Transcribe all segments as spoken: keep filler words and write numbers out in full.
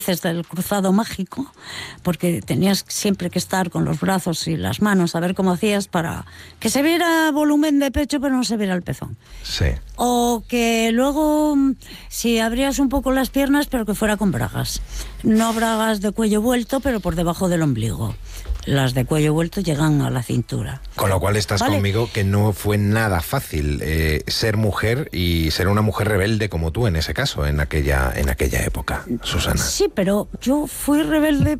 del cruzado mágico, porque tenías siempre que estar con los brazos y las manos a ver cómo hacías para que se viera volumen de pecho pero no se viera el pezón. Sí. O que luego si abrías un poco las piernas pero que fuera con bragas, no bragas de cuello vuelto pero por debajo del ombligo. Las de cuello vuelto llegan a la cintura. Con lo cual estás ¿Vale? conmigo que no fue nada fácil eh, ser mujer y ser una mujer rebelde como tú en ese caso, en aquella, en aquella época, Susana. Sí, pero yo fui rebelde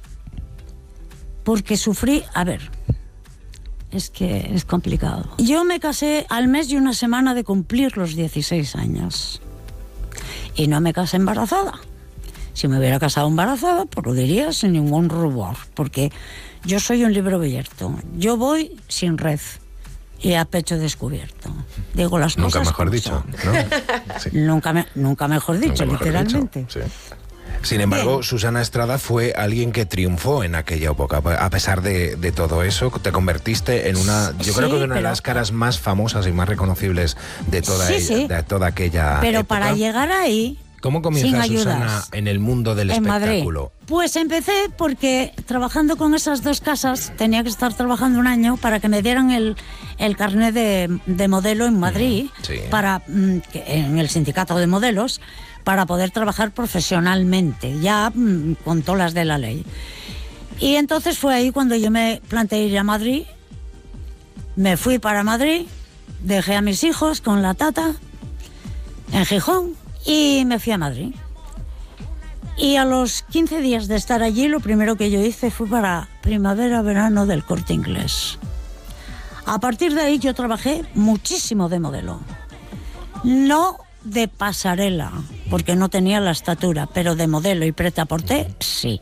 porque sufrí... A ver, es que es complicado. Yo me casé al mes y una semana de cumplir los dieciséis años. Y no me casé embarazada. Si me hubiera casado embarazada, pues lo diría sin ningún rubor, porque yo soy un libro abierto. Yo voy sin red y a pecho descubierto. Digo las nunca cosas mejor dicho, ¿no? Sí. Nunca, me, nunca mejor dicho, nunca mejor literalmente. Dicho, sí. Sin embargo, Bien. Susana Estrada fue alguien que triunfó en aquella época. A pesar de, de todo eso, te convertiste en una, yo sí, creo que una pero, de las caras más famosas y más reconocibles de toda, sí, ella, sí. de toda aquella Pero época. Para llegar ahí... ¿Cómo comienza Susana en el mundo del en espectáculo? Madrid. Pues empecé porque trabajando con esas dos casas tenía que estar trabajando un año para que me dieran el, el carnet de, de modelo en Madrid, sí. para en el sindicato de modelos, para poder trabajar profesionalmente, ya con todas las de la ley. Y entonces fue ahí cuando yo me planteé ir a Madrid, me fui para Madrid, dejé a mis hijos con la tata en Gijón, y me fui a Madrid. Y a los quince días de estar allí, lo primero que yo hice fue para primavera-verano del Corte Inglés. A partir de ahí yo trabajé muchísimo de modelo. No de pasarela, porque no tenía la estatura, pero de modelo y prêt-à-porter, sí.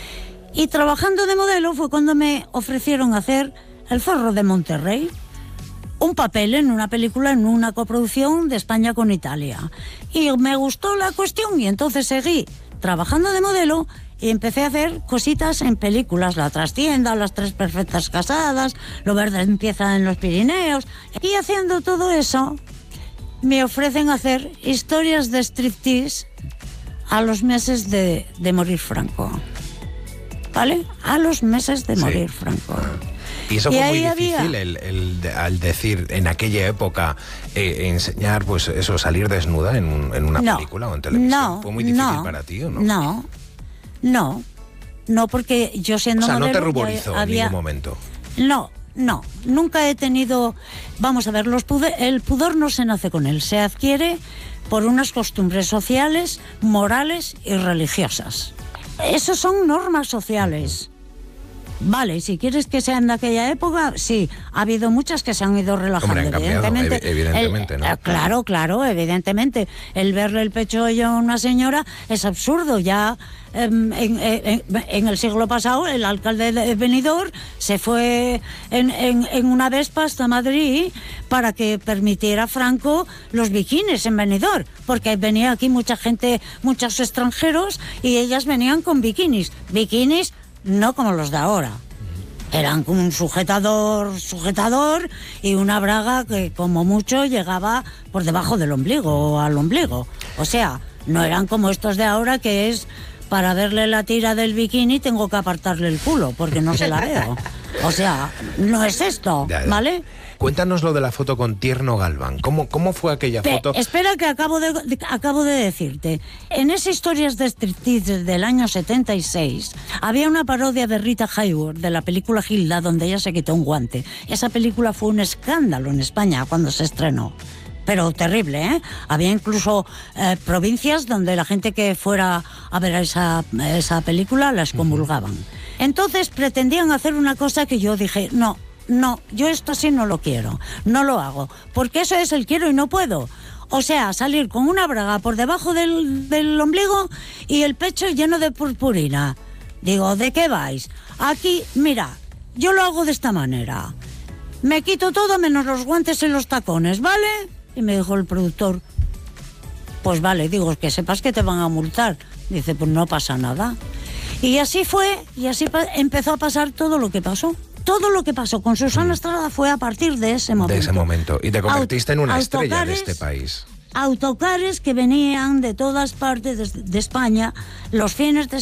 Y trabajando de modelo fue cuando me ofrecieron hacer El Zorro de Monterrey, un papel en una película, en una coproducción de España con Italia. Y me gustó la cuestión y entonces seguí trabajando de modelo y empecé a hacer cositas en películas, La Trastienda, Las Tres Perfectas Casadas, Lo Verde Empieza en los Pirineos. Y haciendo todo eso, me ofrecen hacer historias de striptease a los meses de, de morir Franco. ¿Vale? A los meses de morir sí. Franco. Y eso fue y muy difícil, había... el, el, el, al decir en aquella época eh, enseñar, pues eso, salir desnuda en, un, en una no, película o en televisión. No, ¿Fue muy difícil no, para ti o no? No, no, no, porque yo siendo modelo... O sea, modelo, no te ruborizó había... en ningún momento. No, no, nunca he tenido... Vamos a ver, los pudor, el pudor no se nace con él, se adquiere por unas costumbres sociales, morales y religiosas. Esos son normas sociales. Vale, si quieres que sean de aquella época, sí, ha habido muchas que se han ido relajando. Hombre, han cambiado, evidentemente, ev evidentemente, el, ¿no? Eh, claro, claro, evidentemente. El verle el pecho a una señora es absurdo. Ya eh, en, en, en el siglo pasado, el alcalde de Benidorm se fue en, en, en una Vespa hasta Madrid para que permitiera a Franco los bikinis en Benidorm, porque venía aquí mucha gente, muchos extranjeros, y ellas venían con bikinis. Bikinis no como los de ahora. Eran con un sujetador, sujetador y una braga que como mucho llegaba por debajo del ombligo o al ombligo. O sea, no eran como estos de ahora que es para verle la tira del bikini tengo que apartarle el culo porque no se la veo. O sea, no es esto, ya, ya. ¿vale? Cuéntanos lo de la foto con Tierno Galván. ¿Cómo, cómo fue aquella Pe foto? Espera que acabo de, de, acabo de decirte. En esas historias de striptease del año setenta y seis había una parodia de Rita Hayworth de la película Gilda donde ella se quitó un guante. Esa película fue un escándalo en España cuando se estrenó. Pero terrible, ¿eh? Había incluso eh, provincias donde la gente que fuera a ver esa, esa película la excomulgaban. Entonces pretendían hacer una cosa que yo dije, no, no, yo esto sí no lo quiero, no lo hago, porque eso es el quiero y no puedo. O sea, salir con una braga por debajo del, del ombligo y el pecho lleno de purpurina. Digo, ¿de qué vais? Aquí, mira, yo lo hago de esta manera. Me quito todo menos los guantes y los tacones, ¿vale? Y me dijo el productor, pues vale, digo, que sepas que te van a multar. Dice, pues no pasa nada. Y así fue, y así empezó a pasar todo lo que pasó. Todo lo que pasó con Susana Estrada fue a partir de ese momento. De ese momento. Y te convertiste Aut en una autocares, estrella de este país. Autocares que venían de todas partes de, de España los fines de